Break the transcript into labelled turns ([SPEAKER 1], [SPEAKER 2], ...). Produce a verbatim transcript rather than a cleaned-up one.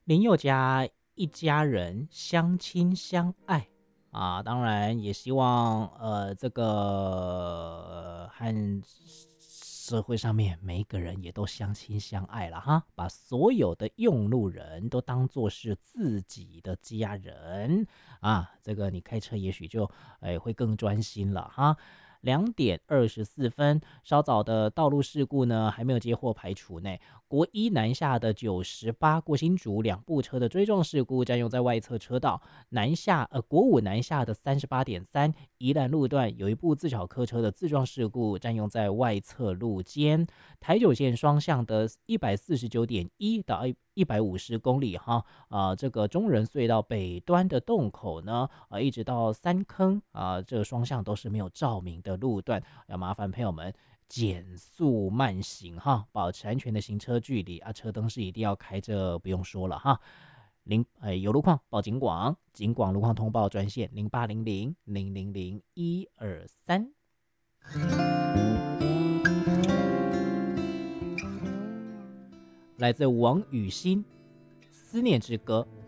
[SPEAKER 1] 林宥嘉一家人相亲相爱啊，当然也希望呃这个呃和社会上面每一个人也都相亲相爱了哈，把所有的用路人都当作是自己的家人啊，这个你开车也许就哎会更专心了哈。两点二十四分，稍早的道路事故呢还没有接获排除呢。国一南下的九十八过新竹两部车的追撞事故，占用在外侧车道。南下呃国五南下的三十八点三，宜兰路段有一部自小客车的自撞事故，占用在外侧路肩。台九线双向的一百四十九点一到一百五十公里哈，啊、呃，这个中人隧道北端的洞口呢，啊、呃，一直到三坑啊、呃，这个双向都是没有照明的路段，要麻烦朋友们减速慢行哈，保持安全的行车距离啊，车灯是一定要开着，不用说了哈。零哎有路况报警广，警广路况通报专线零八零零零零零一二三。来自王雨欣《思念之歌》。